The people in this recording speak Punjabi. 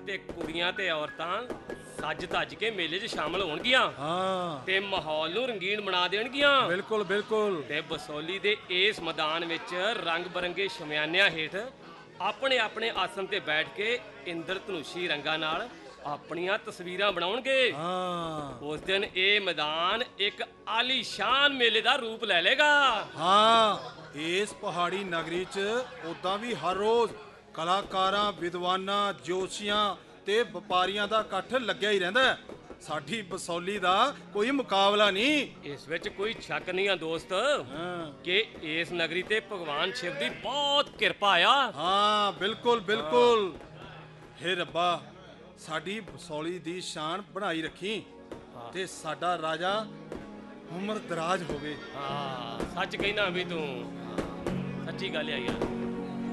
ਤੇ ਕੁੜੀਆਂ ਤੇ ਔਰਤਾਂ ਸੱਜ ਧੱਜ ਕੇ ਮੇਲੇ 'ਚ ਸ਼ਾਮਲ ਹੋਣਗੀਆਂ ਹਾਂ ਤੇ ਮਾਹੌਲ ਨੂੰ ਰੰਗੀਨ ਬਣਾ ਦੇਣਗੀਆਂ। ਬਿਲਕੁਲ ਬਿਲਕੁਲ। ਤੇ ਬਸੋਲੀ ਦੇ ਇਸ ਮੈਦਾਨ ਵਿੱਚ ਰੰਗ ਬਰੰਗੇ ਸ਼ਮਿਆਨਿਆਂ ਹੇਠ ਆਪਣੇ ਆਪਣੇ ਆਸਣ ਤੇ ਬੈਠ ਕੇ ਇੰਦਰ ਧਨੁਸ਼ੀ ਰੰਗਾਂ ਨਾਲ ਆਪਣੀਆਂ ਤਸਵੀਰਾਂ ਬਣਾਉਣਗੇ। ਹਾਂ ਉਸ ਦਿਨ ਇਹ ਮੈਦਾਨ ਇੱਕ ਆਲੀਸ਼ਾਨ ਮੇਲੇ ਦਾ ਰੂਪ ਲੈ ਲੇਗਾ। ਹਾਂ ਇਸ ਪਹਾੜੀ ਨਗਰੀ 'ਚ ਉਦਾਂ ਵੀ ਹਰ ਰੋਜ਼ ਕਲਾਕਾਰਾਂ, ਵਿਦਵਾਨਾਂ, ਜੋਸ਼ੀਆਂ ਤੇ ਵਪਾਰੀਆਂ ਦਾ ਇਕੱਠ ਲੱਗਿਆ ਹੀ ਰਹਿੰਦਾ ਹੈ। ਸਾਡੀ ਬਸੋਲੀ ਦਾ ਕੋਈ ਮੁਕਾਬਲਾ ਨਹੀਂ। ਇਸ ਵਿੱਚ ਕੋਈ ਸ਼ੱਕ ਨਹੀਂ ਆ ਦੋਸਤ ਹਾਂ ਕਿ ਇਸ ਨਗਰੀ ਤੇ ਭਗਵਾਨ ਸ਼ਿਵ ਦੀ ਬਹੁਤ ਕਿਰਪਾ ਆ। ਹਾਂ ਬਿਲਕੁਲ ਬਿਲਕੁਲ। ਹੇ ਰੱਬਾ ਸਾਡੀ ਬਸੋਲੀ ਦੀ ਸ਼ਾਨ ਬਣਾਈ ਰੱਖੀ ਤੇ ਸਾਡਾ ਰਾਜਾ ਉਮਰ ਦਰਾਜ ਹੋਵੇ। ਹਾਂ ਸੱਚ ਕਹਿਣਾ ਵੀ ਤੂੰ, ਸੱਚੀ ਗੱਲ ਆ ਯਾਰ।